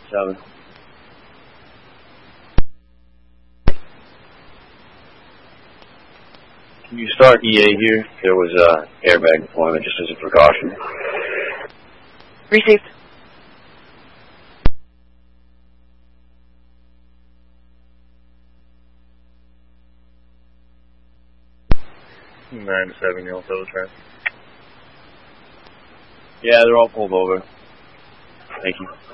7. Can you start EA here? There was airbag deployment just as a precaution. Received. Nine to 7, you'll fill the traffic. Yeah, they're all pulled over. Thank you.